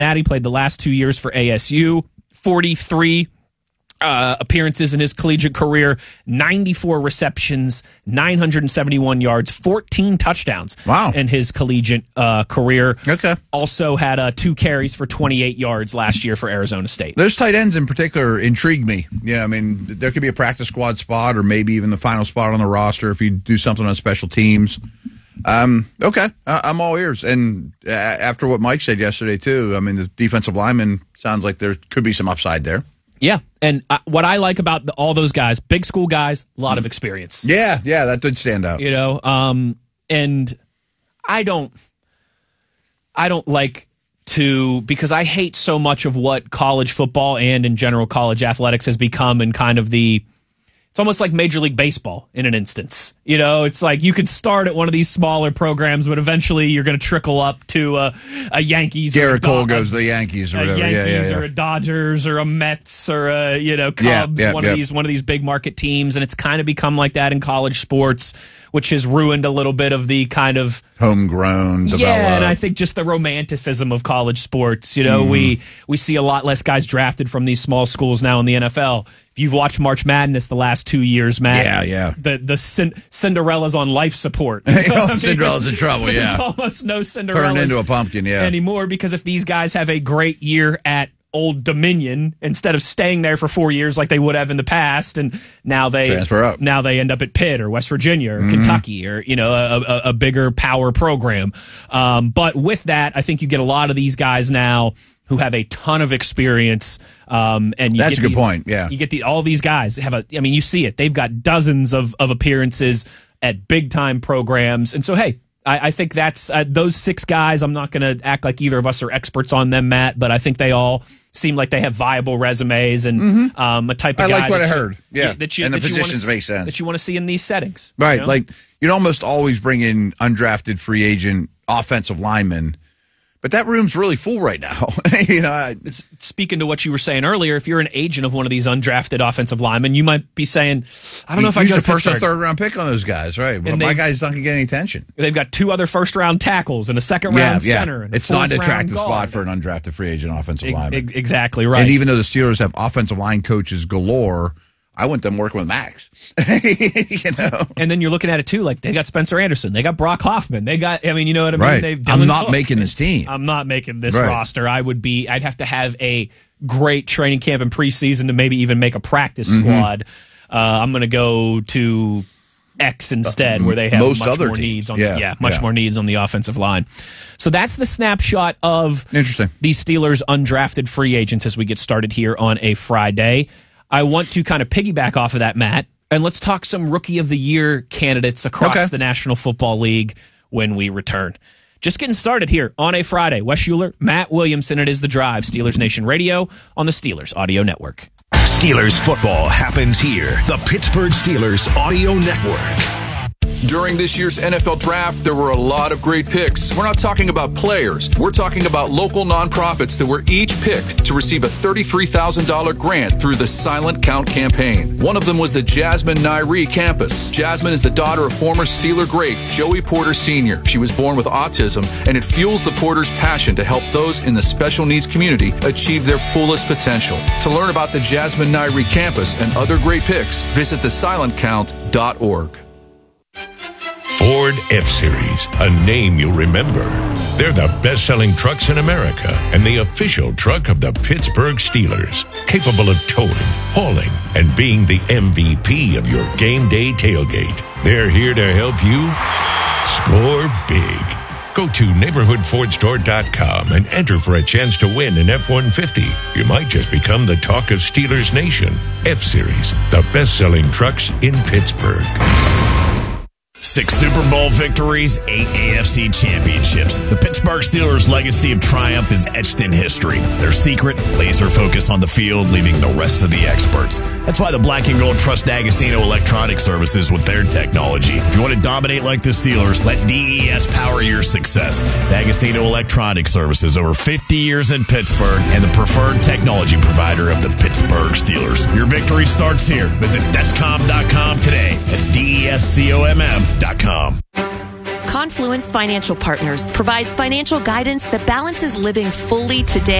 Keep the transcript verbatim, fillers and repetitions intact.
He played the last two years for A S U. forty-three uh, appearances in his collegiate career, ninety-four receptions, nine hundred seventy-one yards, fourteen touchdowns. Wow. In his collegiate uh, career. Okay. Also had uh, two carries for twenty-eight yards last year for Arizona State. Those tight ends in particular intrigue me. Yeah, I mean, there could be a practice squad spot or maybe even the final spot on the roster if you do something on special teams. Um, okay, I- I'm all ears. And uh, after what Mike said yesterday, too, I mean, the defensive lineman sounds like there could be some upside there. Yeah, and uh, what I like about the, all those guys, big school guys, a lot of experience. Yeah, yeah, that did stand out. You know, um, and I don't, I don't like to, because I hate so much of what college football and in general college athletics has become, and kind of the, it's almost like Major League Baseball in an instance. You know, it's like you could start at one of these smaller programs, but eventually you're going to trickle up to a, a Yankees. Garrett or a Cole Do- goes to the Yankees or a whatever. Yankees yeah, yeah, yeah. or a Dodgers or a Mets or a, you know, Cubs, Yeah, yeah, one yeah. of these one of these big market teams, and it's kind of become like that in college sports, which has ruined a little bit of the kind of homegrown, developed. yeah, and I think just the romanticism of college sports. You know, mm. we we see a lot less guys drafted from these small schools now in the N F L. If you've watched March Madness the last two years, Matt, Yeah, yeah. the the cin- Cinderella's on life support. You know what I mean? Cinderella's in trouble, There's yeah. almost no Cinderella Turned into a pumpkin, yeah. anymore, because if these guys have a great year at Old Dominion instead of staying there for four years like they would have in the past, and now they transfer up. Now they end up at Pitt or West Virginia or Mm-hmm. Kentucky or, you know, a, a, a bigger power program. Um, but with that, I think you get a lot of these guys now who have a ton of experience. Um, and you That's get a good these, point, yeah. You get the all these guys have a, I mean, you see it. They've got dozens of, of appearances at big-time programs. And so, hey, I, I think that's uh, those six guys. I'm not going to act like either of us are experts on them, Matt, but I think they all seem like they have viable resumes and Mm-hmm. um, a type of I guy like what that I you- heard. Yeah, that you, and the that you wanna positions s- make sense. that you want to see in these settings. Right, you know? like you'd almost always bring in undrafted free agent offensive linemen, but that room's really full right now. you know, I, It's, speaking to what you were saying earlier, if you're an agent of one of these undrafted offensive linemen, you might be saying, I don't know if I use got the a first or Pittsburgh. third round pick on those guys, right? Well, And my they- guy's not going to get any attention. They've got two other first round tackles and a second round center. And a It's not an fourth round attractive guard. spot for an undrafted free agent offensive E- lineman. e- exactly right. And even though the Steelers have offensive line coaches galore, I want them working with Max. you know, And then you're looking at it too, like they got Spencer Anderson, they got Brock Hoffman, they got, I mean, you know what I mean? right? They've I'm Dylan not Cook. making this team. I'm not making this Right. roster. I would be, I'd have to have a great training camp and preseason to maybe even make a practice Mm-hmm. squad. Uh, I'm going to go to X instead, where they have Most much other more teams. needs on Yeah, the, yeah, much yeah. more needs on the offensive line. So that's the snapshot of Interesting. these Steelers undrafted free agents as we get started here on a Friday. I want to kind of piggyback off of that, Matt, and let's talk some Rookie of the Year candidates across Okay. the National Football League when we return. Just getting started here on a Friday. Wes Schuler, Matt Williamson, it is The Drive, Steelers Nation Radio on the Steelers Audio Network. Steelers football happens here. The Pittsburgh Steelers Audio Network. During this year's N F L Draft, there were a lot of great picks. We're not talking about players. We're talking about local nonprofits that were each picked to receive a thirty-three thousand dollars grant through the Silent Count campaign. One of them was the Jasmine Nairi campus. Jasmine is the daughter of former Steeler great Joey Porter Senior She was born with autism, and it fuels the Porters' passion to help those in the special needs community achieve their fullest potential. To learn about the Jasmine Nairi campus and other great picks, visit the silent count dot org. Ford F-Series, a name you'll remember. They're the best-selling trucks in America and the official truck of the Pittsburgh Steelers, capable of towing, hauling, and being the M V P of your game day tailgate. They're here to help you score big. Go to neighborhood ford store dot com and enter for a chance to win an F one fifty. You might just become the talk of Steelers Nation. F-Series, the best-selling trucks in Pittsburgh. Six Super Bowl victories, eight A F C championships. The Pittsburgh Steelers' legacy of triumph is etched in history. Their secret, laser focus on the field, leaving the rest of the experts. That's why the Black and Gold trust D'Agostino Electronic Services with their technology. If you want to dominate like the Steelers, let D E S power your success. D'Agostino Electronic Services, over fifty years in Pittsburgh, and the preferred technology provider of the Pittsburgh Steelers. Your victory starts here. Visit Descom dot com today. That's D E S C O M M dot com. Confluence Financial Partners provides financial guidance that balances living fully today